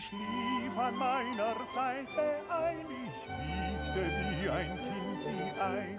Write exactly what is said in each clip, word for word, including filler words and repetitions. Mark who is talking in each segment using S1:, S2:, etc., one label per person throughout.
S1: Schlief an meiner Seite ein, ich wiegte wie ein Kind sie ein.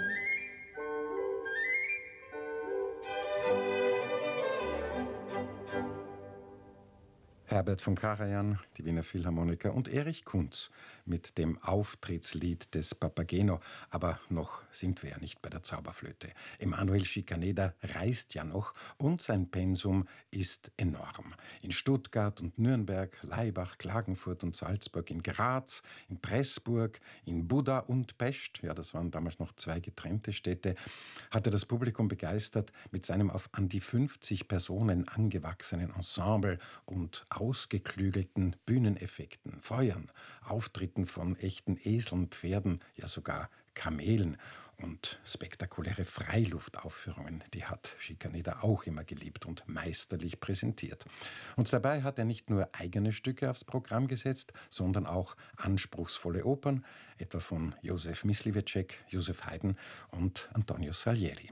S2: Herbert von Karajan, die Wiener Philharmoniker und Erich Kunz mit dem Auftrittslied des Papageno. Aber noch sind wir ja nicht bei der Zauberflöte. Emanuel Schikaneder reist ja noch und sein Pensum ist enorm. In Stuttgart und Nürnberg, Laibach, Klagenfurt und Salzburg, in Graz, in Pressburg, in Buda und Pest, ja, das waren damals noch zwei getrennte Städte, hat er das Publikum begeistert mit seinem auf an die fünfzig Personen angewachsenen Ensemble und ausgeklügelten Bühneneffekten, Feuern, Auftritten von echten Eseln, Pferden, ja sogar Kamelen und spektakuläre Freiluftaufführungen, die hat Schikaneder auch immer geliebt und meisterlich präsentiert. Und dabei hat er nicht nur eigene Stücke aufs Programm gesetzt, sondern auch anspruchsvolle Opern, etwa von Josef Myslivecek, Josef Haydn und Antonio Salieri.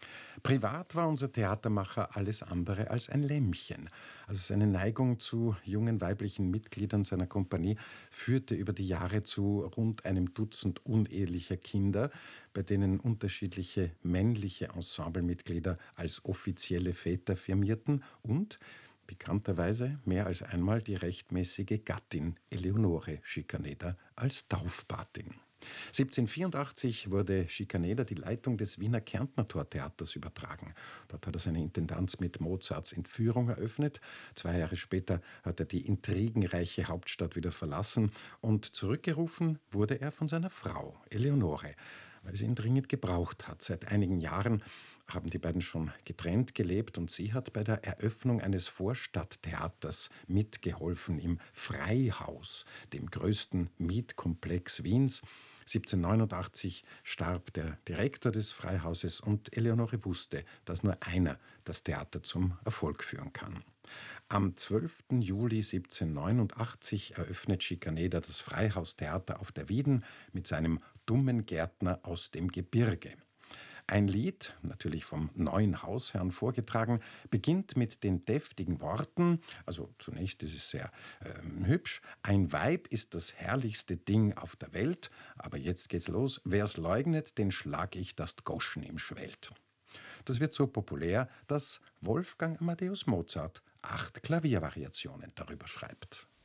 S2: Privat war unser Theatermacher alles andere als ein Lämmchen. Also seine Neigung zu jungen weiblichen Mitgliedern seiner Kompanie führte über die Jahre zu rund einem Dutzend unehelicher Kinder, bei denen unterschiedliche männliche Ensemblemitglieder als offizielle Väter firmierten und bekannterweise mehr als einmal die rechtmäßige Gattin Eleonore Schikaneder als Taufpatin. siebzehnhundertvierundachtzig wurde Schikaneder die Leitung des Wiener Kärntner Tortheaters übertragen. Dort hat er seine Intendanz mit Mozarts Entführung eröffnet. Zwei Jahre später hat er die intrigenreiche Hauptstadt wieder verlassen und zurückgerufen wurde er von seiner Frau, Eleonore, weil sie ihn dringend gebraucht hat. Seit einigen Jahren haben die beiden schon getrennt gelebt und sie hat bei der Eröffnung eines Vorstadttheaters mitgeholfen im Freihaus, dem größten Mietkomplex Wiens. siebzehnhundertneunundachtzig starb der Direktor des Freihauses und Eleonore wusste, dass nur einer das Theater zum Erfolg führen kann. Am zwölften Juli siebzehnhundertneunundachtzig eröffnet Schikaneder das Freihaustheater auf der Wieden mit seinem Dummen Gärtner aus dem Gebirge. Ein Lied, natürlich vom neuen Hausherrn vorgetragen, beginnt mit den deftigen Worten, also zunächst ist es sehr äh, hübsch, ein Weib ist das herrlichste Ding auf der Welt, aber jetzt geht's los, wer's leugnet, den schlag ich, dass Goschen ihm schwellt. Das wird so populär, dass Wolfgang Amadeus Mozart acht Klaviervariationen darüber schreibt.